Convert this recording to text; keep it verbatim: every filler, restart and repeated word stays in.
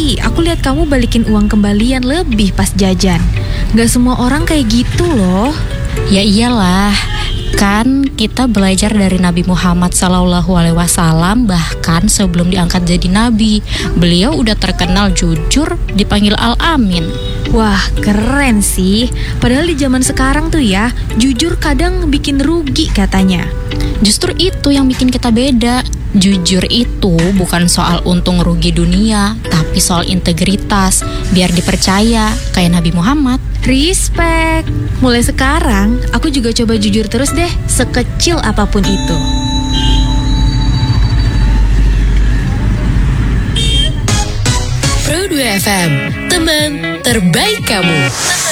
Tapi aku lihat kamu balikin uang kembalian lebih pas jajan. Gak semua orang kayak gitu loh. Ya iyalah, kan kita belajar dari Nabi Muhammad Sallallahu Alaihi Wasallam. Bahkan sebelum diangkat jadi nabi, beliau udah terkenal jujur, dipanggil Al-Amin. Wah, keren sih. Padahal di zaman sekarang tuh ya, jujur kadang bikin rugi katanya. Justru itu yang bikin kita beda. Jujur itu bukan soal untung rugi dunia, tapi soal integritas, biar dipercaya kayak Nabi Muhammad. Respect. Mulai sekarang, aku juga coba jujur terus deh, sekecil apapun itu. Pro dua F M, teman terbaik kamu.